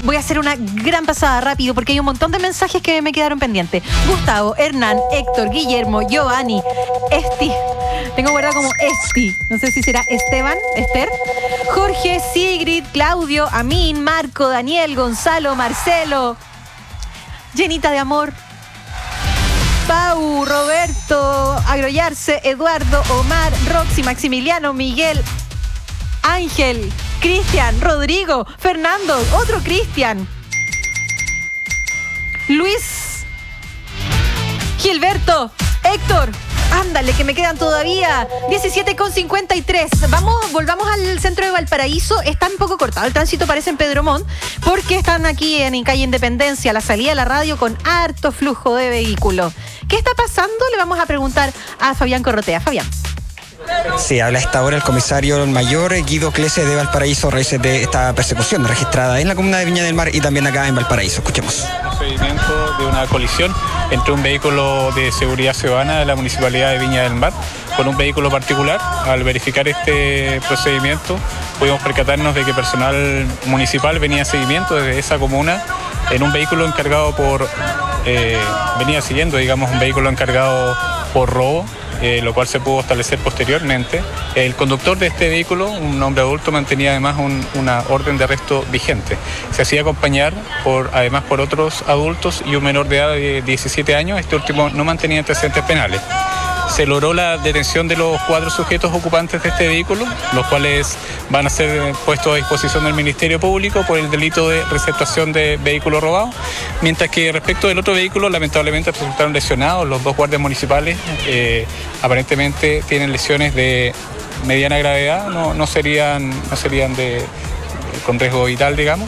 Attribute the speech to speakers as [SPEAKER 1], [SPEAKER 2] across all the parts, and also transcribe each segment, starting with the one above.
[SPEAKER 1] voy a hacer una gran pasada rápido porque hay un montón de mensajes que me quedaron pendientes. Gustavo, Hernán, Héctor, Guillermo, Giovanni, Esti. Tengo guardado como Esti. No sé si será Esteban, Esther. Jorge, Sigrid, Claudio, Amin, Marco, Daniel, Gonzalo, Marcelo. Llenita de amor. Pau, Roberto, Agroyarse, Eduardo, Omar, Roxy, Maximiliano, Miguel, Ángel, Cristian, Rodrigo, Fernando, otro Cristian, Luis, Gilberto, Héctor. Ándale, que me quedan todavía 17:53. Volvamos al centro de Valparaíso. Está un poco cortado el tránsito, parece en Pedro Montt, porque están aquí en calle Independencia, la salida de la radio, con harto flujo de vehículos. ¿Qué está pasando? Le vamos a preguntar a Fabián Corrotea. Fabián.
[SPEAKER 2] Sí, habla a esta hora el comisario mayor Guido Clese de Valparaíso, raíces de esta persecución registrada en la comuna de Viña del Mar y también acá en Valparaíso. Escuchemos.
[SPEAKER 3] Procedimiento de una colisión entre un vehículo de seguridad ciudadana de la Municipalidad de Viña del Mar con un vehículo particular. Al verificar este procedimiento pudimos percatarnos de que personal municipal venía a seguimiento desde esa comuna en un vehículo encargado venía siguiendo, digamos, un vehículo encargado por robo, lo cual se pudo establecer posteriormente. El conductor de este vehículo, un hombre adulto, mantenía además una orden de arresto vigente. Se hacía acompañar además por otros adultos y un menor de edad de 17 años. Este último no mantenía antecedentes penales. Se logró la detención de los 4 sujetos ocupantes de este vehículo, los cuales van a ser puestos a disposición del Ministerio Público por el delito de receptación de vehículo robado, mientras que respecto del otro vehículo, lamentablemente resultaron lesionados los 2 guardias municipales. Aparentemente tienen lesiones de mediana gravedad, no serían con riesgo vital, digamos.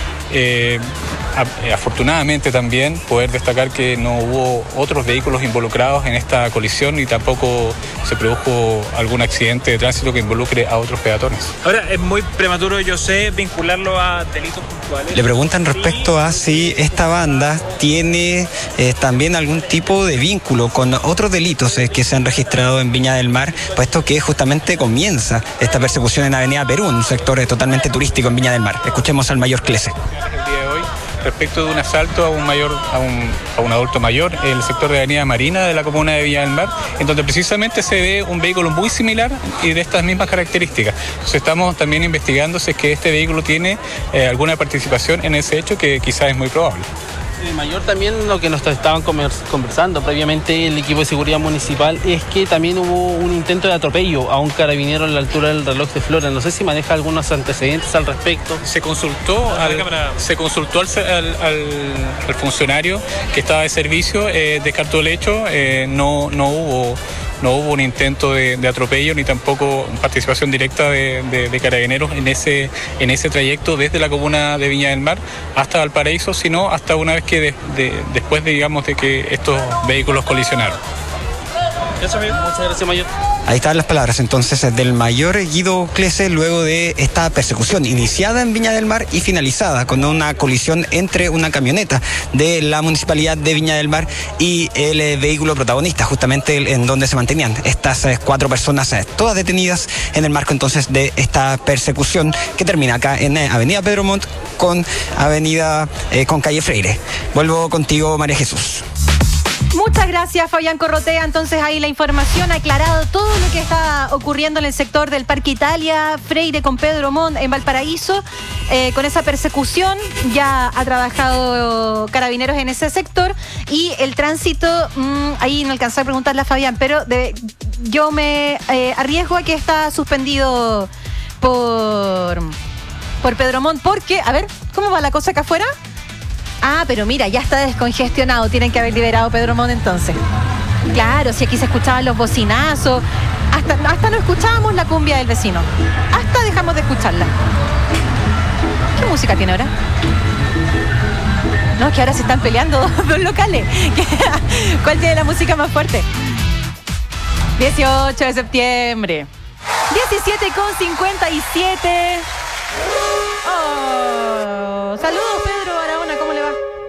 [SPEAKER 3] Afortunadamente también poder destacar que no hubo otros vehículos involucrados en esta colisión y tampoco se produjo algún accidente de tránsito que involucre a otros peatones.
[SPEAKER 4] Ahora, es muy prematuro, yo sé, vincularlo a delitos puntuales.
[SPEAKER 2] Le preguntan respecto a si esta banda tiene también algún tipo de vínculo con otros delitos que se han registrado en Viña del Mar, puesto que justamente comienza esta persecución en Avenida Perú, en un sector totalmente turístico en Viña del Mar. Escuchemos al mayor Clese.
[SPEAKER 3] El día de hoy, respecto de un asalto a un adulto mayor en el sector de Avenida Marina de la comuna de Viña del Mar, en donde precisamente se ve un vehículo muy similar y de estas mismas características. Entonces estamos también investigando si es que este vehículo tiene alguna participación en ese hecho, que quizás es muy probable.
[SPEAKER 5] Mayor, también lo que nos estaban conversando previamente el equipo de seguridad municipal es que también hubo un intento de atropello a un carabinero a la altura del reloj de Flora. No sé si maneja algunos antecedentes al respecto.
[SPEAKER 3] Se consultó al funcionario que estaba de servicio, descartó el hecho, no hubo un intento de atropello ni tampoco participación directa de carabineros en ese trayecto desde la comuna de Viña del Mar hasta Valparaíso, sino hasta una vez que después de que estos vehículos colisionaron.
[SPEAKER 5] Muchas gracias, mayor.
[SPEAKER 2] Ahí están las palabras entonces del mayor Guido Clese luego de esta persecución iniciada en Viña del Mar y finalizada con una colisión entre una camioneta de la Municipalidad de Viña del Mar y el vehículo protagonista, justamente en donde se mantenían estas 4 personas, todas detenidas en el marco entonces de esta persecución que termina acá en Avenida Pedro Montt con calle Freire. Vuelvo contigo, María Jesús.
[SPEAKER 1] Muchas gracias, Fabián Corrotea. Entonces ahí la información ha aclarado todo lo que está ocurriendo en el sector del Parque Italia, Freire con Pedro Montt en Valparaíso. Con esa persecución ya ha trabajado Carabineros en ese sector y el tránsito, ahí no alcanzé a preguntarle a Fabián, pero yo me arriesgo a que está suspendido por Pedro Montt, porque, a ver, ¿cómo va la cosa acá afuera? Pero mira, ya está descongestionado. Tienen que haber liberado Pedro Montt entonces. Claro, si aquí se escuchaban los bocinazos. Hasta no escuchábamos la cumbia del vecino. Hasta dejamos de escucharla. ¿Qué música tiene ahora? No, que ahora se están peleando dos locales. ¿Cuál tiene la música más fuerte? 18 de septiembre. 17:57. ¡Oh! ¡Salud!